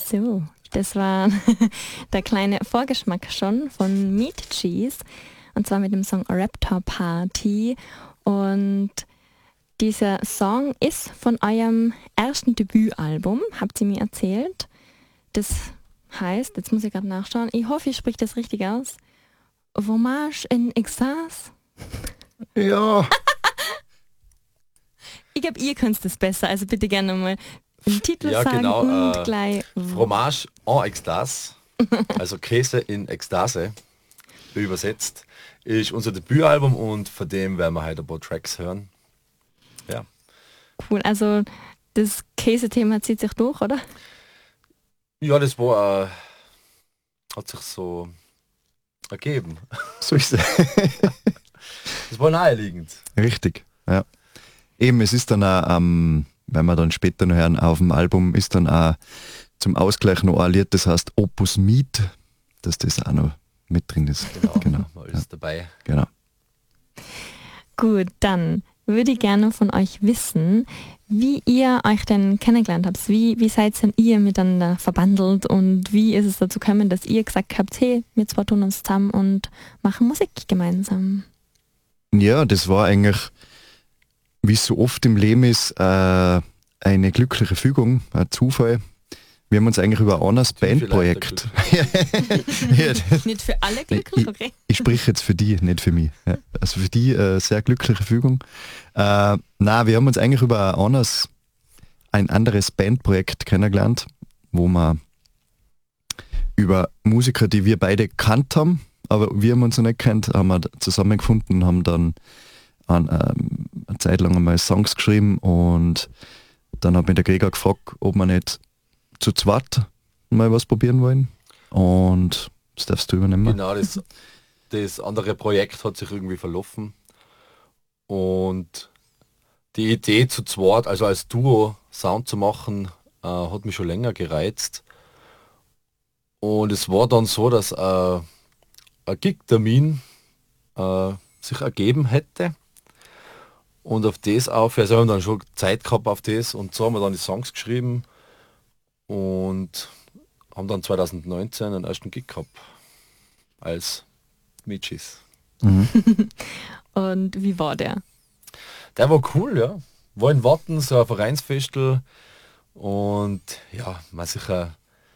So, das war der kleine Vorgeschmack schon von Meat Cheese und zwar mit dem Song Raptor Party. Und dieser Song ist von eurem ersten Debütalbum, habt ihr mir erzählt. Das heißt, jetzt muss ich gerade nachschauen, ich hoffe, ich spreche das richtig aus. Voyage in Extase? Ja. Ich glaube, ihr könnt das besser, also bitte gerne mal den Titel sagen genau, und gleich... Fromage en Extase, also Käse in Ekstase, übersetzt, ist unser Debütalbum und von dem werden wir heute ein paar Tracks hören. Ja. Cool, also das Käse-Thema zieht sich durch, oder? Ja, das war, hat sich so ergeben. So ist es. Das war naheliegend. Richtig, ja. Eben, es ist dann auch, wenn wir dann später noch hören, auf dem Album ist dann auch zum Ausgleich noch ein Lied, das heißt Opus Meat, dass das auch noch mit drin ist. Genau. Alles dabei. Genau. Gut, dann würde ich gerne von euch wissen, wie ihr euch denn kennengelernt habt. Wie seid denn ihr miteinander verbandelt und wie ist es dazu gekommen, dass ihr gesagt habt, hey, wir zwei tun uns zusammen und machen Musik gemeinsam? Ja, das war eigentlich, wie es so oft im Leben ist, eine glückliche Fügung, ein Zufall. Wir haben uns eigentlich über Annas Bandprojekt. Nicht für alle glücklich, okay? Ich spreche jetzt für die, nicht für mich. Ja. Also für die sehr glückliche Fügung. Wir haben uns eigentlich über ein anderes Bandprojekt kennengelernt, wo wir über Musiker, die wir beide kannt haben, aber wir haben uns noch nicht kennt, haben wir zusammengefunden und haben dann eine Zeit lang einmal Songs geschrieben und dann hat mich der Gregor gefragt, ob wir nicht zu zweit mal was probieren wollen und das darfst du übernehmen. Genau, das andere Projekt hat sich irgendwie verlaufen und die Idee zu zweit, also als Duo Sound zu machen, hat mich schon länger gereizt und es war dann so, dass ein Gig-Termin sich ergeben hätte und auf das auf, also wir haben dann schon Zeit gehabt auf das und so haben wir dann die Songs geschrieben und haben dann 2019 einen ersten Gig gehabt als Mitchis. Mhm. Und wie war der? Der war cool, ja. War in Watten, so ein Vereinsfestel und ja, man sicher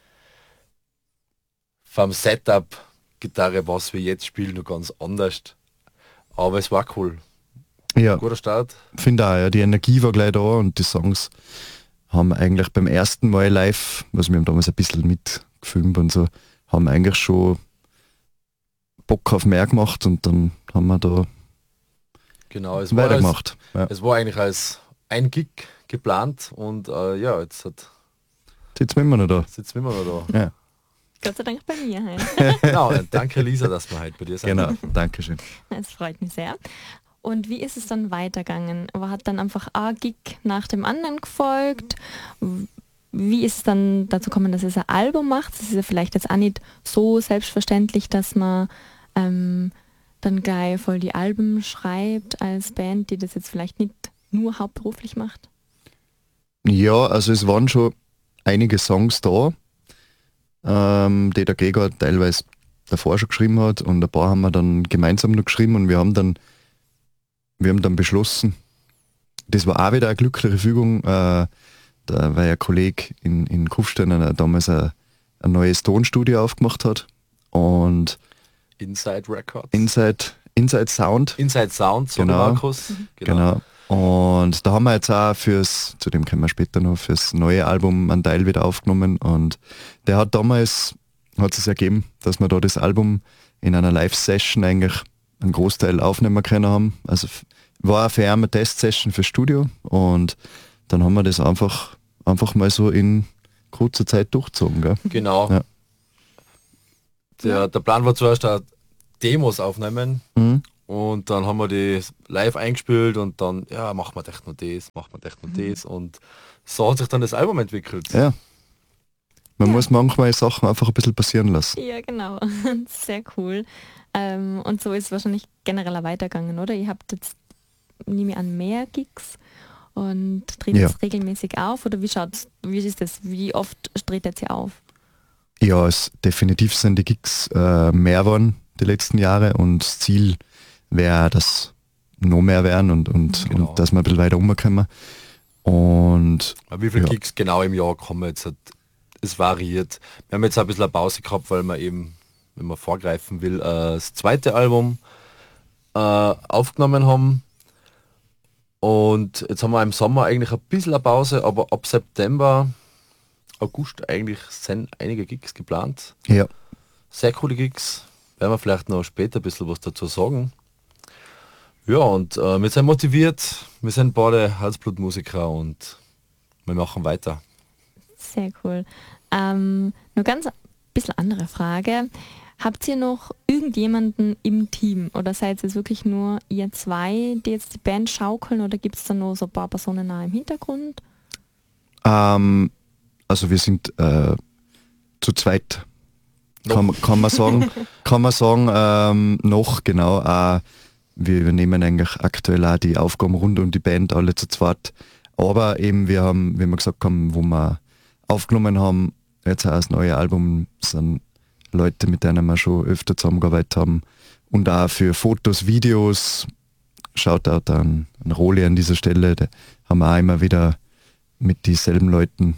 vom Setup, Gitarre, was wir jetzt spielen, noch ganz anders. Aber es war cool. Ja, Guter Start. finde auch, ja, die Energie war gleich da und die Songs haben eigentlich beim ersten Mal live, was wir haben damals ein bisschen mitgefilmt und so, haben eigentlich schon Bock auf mehr gemacht und dann haben wir da Genau, es war, weitergemacht. Ja. es war eigentlich als ein Gig geplant und ja, jetzt Jetzt sind wir noch da. sitzen wir noch da. Ja, Gott sei Dank bei mir halt. Genau, danke Lisa, dass wir heute bei dir sind. genau, danke schön. Es freut mich sehr. Und wie ist es dann weitergegangen? Hat dann einfach ein Gig nach dem anderen gefolgt? Wie ist es dann dazu gekommen, dass ihr ein Album macht? Das ist ja vielleicht jetzt auch nicht so selbstverständlich, dass man dann gleich voll die Alben schreibt als Band, die das jetzt vielleicht nicht nur hauptberuflich macht. Ja, also es waren schon einige Songs da, die der Gregor teilweise davor schon geschrieben hat und ein paar haben wir dann gemeinsam noch geschrieben und wir haben dann beschlossen, das war auch wieder eine glückliche Fügung, da weil ein Kollege in Kufstein damals ein neues Tonstudio aufgemacht hat und Inside Records. Inside Sound. Inside Sound, so Genau. Markus. Genau. Und da haben wir jetzt auch zu dem kommen wir später noch, fürs neue Album einen Teil wieder aufgenommen und der hat damals, hat es ergeben, dass wir da das Album in einer Live-Session eigentlich einen Großteil aufnehmen können haben. Also war auch für ihn eine Test-Session fürs Studio und dann haben wir das einfach mal so in kurzer Zeit durchgezogen. Gell? Genau. Ja. Der Plan war zuerst auch Demos aufnehmen Mhm. und dann haben wir die live eingespielt und dann, ja, machen wir echt nur das und so hat sich dann das Album entwickelt. Ja. Man muss manchmal Sachen einfach ein bisschen passieren lassen. Ja, genau. Sehr cool. Und so ist es wahrscheinlich generell weitergegangen, oder? Ihr habt jetzt, nehme ich an, mehr Gigs und tritt jetzt regelmäßig auf oder wie ist das? Wie oft tritt jetzt hier auf? Ja, definitiv sind die Gigs mehr geworden die letzten Jahre und das Ziel wäre, dass noch mehr werden und dass wir ein bisschen weiter rumkommen. Und wie viele Gigs genau im Jahr kommen jetzt? Es variiert. Wir haben jetzt ein bisschen eine Pause gehabt, weil wir eben, wenn man vorgreifen will, das zweite Album aufgenommen haben. Und jetzt haben wir im Sommer eigentlich ein bisschen eine Pause, aber ab September, August eigentlich sind einige Gigs geplant. Ja. Sehr coole Gigs. Werden wir vielleicht noch später ein bisschen was dazu sagen. Ja, und wir sind motiviert. Wir sind beide Herzblutmusiker und wir machen weiter. Sehr cool. Nur ganz ein bisschen andere Frage. Habt ihr noch irgendjemanden im Team oder seid es wirklich nur ihr zwei, die jetzt die Band schaukeln oder gibt es da noch so ein paar Personen nah im Hintergrund? Also wir sind zu zweit, kann man sagen, noch genau. Wir übernehmen eigentlich aktuell auch die Aufgaben rund um die Band, alle zu zweit. Aber eben wir haben, wie wir gesagt haben, wo wir aufgenommen haben, jetzt auch das neue Album, sind Leute, mit denen wir schon öfter zusammengearbeitet haben. Und auch für Fotos, Videos, Shoutout an Roli an dieser Stelle, da haben wir auch immer wieder mit dieselben Leuten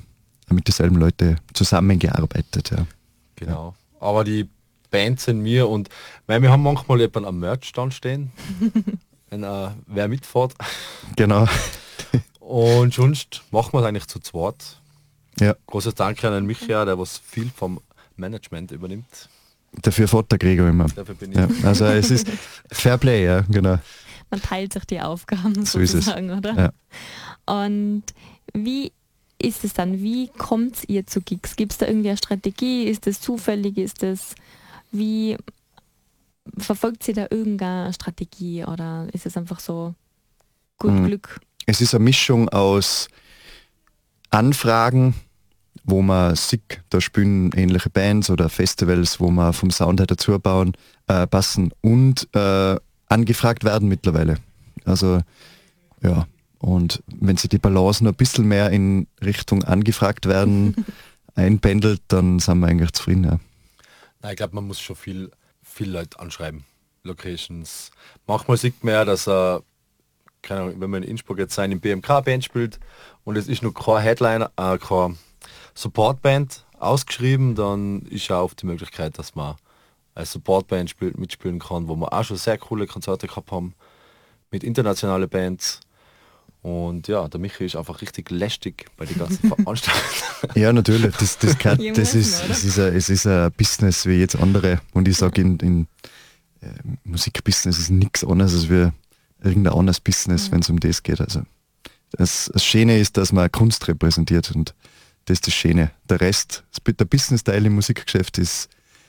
zusammengearbeitet. Ja. Genau. Aber die Band sind wir und weil wir haben manchmal jemanden am Merchstand stehen, wenn wer mitfährt. Genau. Und sonst machen wir es eigentlich zu zweit. Ja. Großes Dank an Michael, der was viel vom Management übernimmt. Dafür fährt der Gregor immer. Dafür bin ich. Ja, also es ist Fairplay, ja, genau. Man teilt sich die Aufgaben So sozusagen, ist es. oder? Ja. Und wie ist es dann? Wie kommt ihr zu Gigs? Gibt es da irgendwie eine Strategie? Ist das zufällig? Wie verfolgt sie da irgendeine Strategie oder ist es einfach so gut Glück? Es ist eine Mischung aus Anfragen, wo man sieht, da spielen ähnliche Bands oder Festivals, wo man vom Sound her dazu passen und angefragt werden mittlerweile. Also ja, und wenn sie die Balance noch ein bisschen mehr in Richtung angefragt werden einpendelt, dann sind wir eigentlich zufrieden. Ja. Nein, ich glaube, man muss schon viel Leute anschreiben. Locations. Manchmal sieht man ja, dass keine Ahnung, wenn man in Innsbruck jetzt sein im BMK-Band spielt und es ist noch kein Headliner, kein Supportband ausgeschrieben, dann ist ja auch die Möglichkeit, dass man als Supportband mitspielen kann, wo wir auch schon sehr coole Konzerte gehabt haben mit internationalen Bands. Und ja, der Michi ist einfach richtig lästig bei den ganzen Veranstaltungen. Ja, natürlich. Es ist ein Business wie jetzt andere. Und ich sage, in Musikbusiness ist nichts anderes als wie irgendein anderes Business, wenn es um das geht. Also das Schöne ist, dass man Kunst repräsentiert und das ist das Schöne. Der Rest, der Business-Teil im Musikgeschäft ist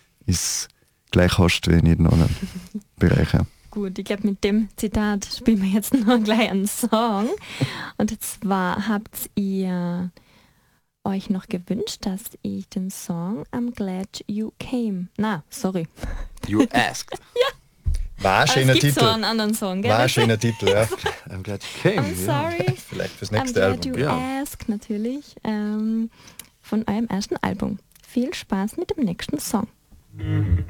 gleich hascht wie in jedem anderen Bereich. Ja. Gut, ich glaube, mit dem Zitat spielen wir jetzt noch gleich einen Song. Und zwar habt ihr euch noch gewünscht, dass ich den Song I'm Glad You Came. Sorry. You asked. Ja. War ein schöner es gibt Titel. so einen anderen Song, gell? War ein schöner Titel, ja. I'm glad you came. I'm sorry. Vielleicht fürs I'm nächste Glad Album. You Ja. Ask, natürlich. Von eurem ersten Album. Viel Spaß mit dem nächsten Song.